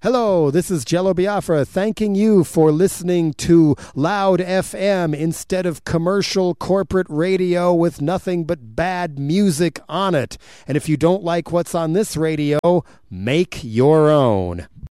Hello, this is Jello Biafra thanking you for listening to Loud FM instead of commercial corporate radio with nothing but bad music on it. And if you don't like what's on this radio, make your own.